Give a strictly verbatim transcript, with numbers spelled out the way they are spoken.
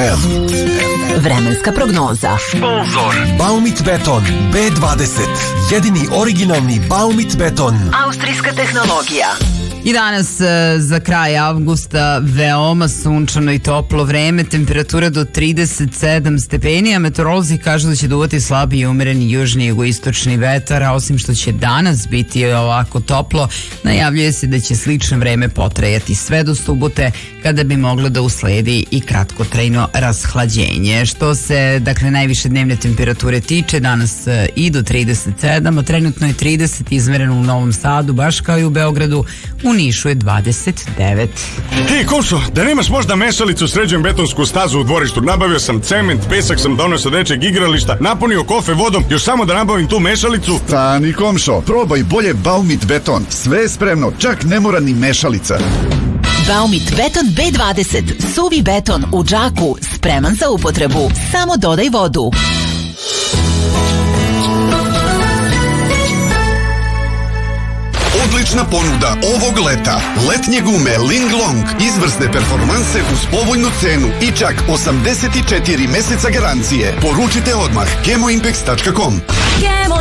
em. Vremenska prognoza. Sponzor Baumit Beton be dvadeset. Jedini originalni Baumit beton. Austrijska tehnologija. I danas za kraj avgusta veoma sunčano i toplo vreme, temperatura do trideset sedam stepeni, a meteorolozi kažu da će duvati slabi i umereni južni i jugoistočni vetar, a osim što će danas biti ovako toplo, najavljuje se da će slično vreme potrajati sve do subote, kada bi moglo da usledi i kratkotrajno rashlađenje. Što se, dakle, najviše dnevne temperature tiče, danas i do trideset sedam, a trenutno je trideset izmereno u Novom Sadu, baš kao i u Beogradu. U Nišu je dvadeset devet. Hej, Komšo, da nemaš možda mešalicu, sređujem betonsku stazu u dvorištu. Nabavio sam cement, pesak sam donio sa dečeg igrališta, napunio kofe vodom, još samo da nabavim tu mešalicu. Stani, Komšo, probaj bolje Baumit beton. Sve je spremno, čak ne mora ni mešalica. Baumit beton be dvadeset. Suvi beton u džaku, spreman za upotrebu. Samo dodaj vodu. Odlična ponuda ovog leta. Letnje gume Linglong. Izvrsne performanse uz povoljnu cenu i čak osamdeset četiri meseca garancije. Poručite odmah kemoimpex tačka com.